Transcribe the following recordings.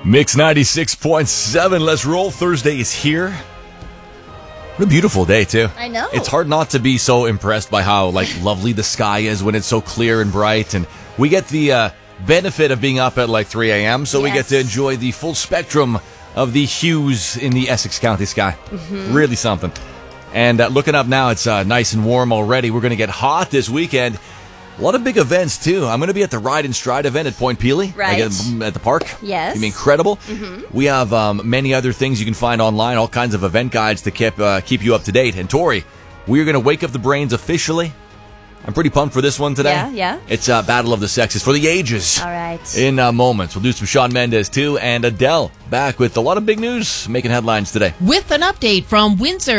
Mix 96.7. Let's roll. Thursday is here. What a beautiful day, too. I know. It's hard not to be so impressed by how lovely the sky is when it's so clear and bright. And we get the benefit of being up at 3 a.m., so we get to enjoy the full spectrum of the hues in the Essex County sky. Mm-hmm. Really something. And looking up now, it's nice and warm already. We're going to get hot this weekend. A lot of big events, too. I'm going to be at the Ride and Stride event at Point Peely. Right. At the park. Yes. It's going to be incredible. Mm-hmm. We have many other things you can find online, all kinds of event guides to keep you up to date. And Tori, we're going to wake up the brains officially. I'm pretty pumped for this one today. Yeah. It's Battle of the Sexes for the ages. All right. In moments. We'll do some Shawn Mendes, too. And Adele back with a lot of big news making headlines today. With an update from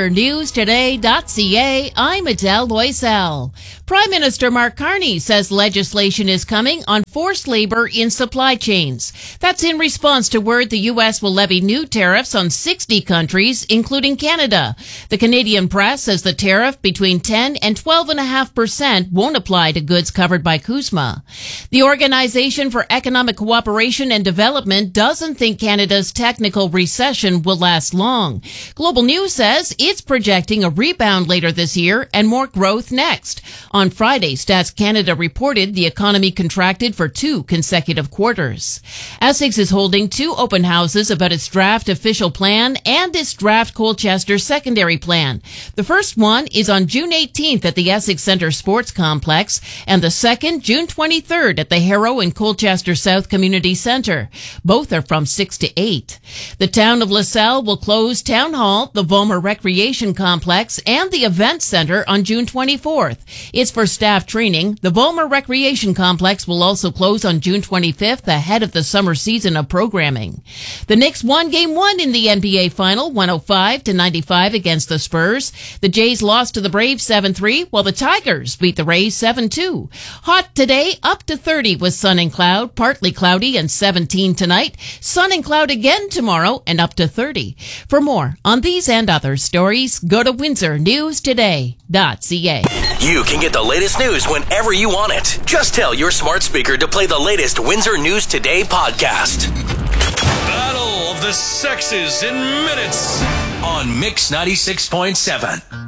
WindsorNewsToday.ca, I'm Adele Loisel. Prime Minister Mark Carney says legislation is coming on forced labor in supply chains. That's in response to word the U.S. will levy new tariffs on 60 countries, including Canada. The Canadian press says the tariff between 10 and 12.5% won't apply to goods covered by CUSMA. The Organization for Economic Cooperation and Development doesn't think Canada's technical recession will last long. Global News says it's projecting a rebound later this year and more growth next. On Friday, Stats Canada reported the economy contracted for 2 consecutive quarters. Essex is holding 2 open houses about its draft official plan and its draft Colchester secondary plan. The first one is on June 18th at the Essex Centre Sports Complex, and the second, June 23rd at the Harrow and Colchester South Community Centre. Both are from 6 to 8. The town of LaSalle will close Town Hall, the Vollmer Recreation Complex, and the Event Centre on June 24th. It's for staff training. The Vollmer Recreation Complex will also close on June 25th ahead of the summer season of programming. The Knicks won Game 1 in the NBA Final, 105-95 against the Spurs. The Jays lost to the Braves 7-3, while the Tigers beat the Rays 7-2. Hot today, up to 30 with sun and cloud, partly cloudy and 17 tonight. Sun and cloud again tomorrow and up to 30. For more on these and other stories, go to WindsorNewsToday.ca. You can get the latest news whenever you want it. Just tell your smart speaker to play the latest Windsor News Today podcast. Battle of the Sexes in minutes on Mix 96.7.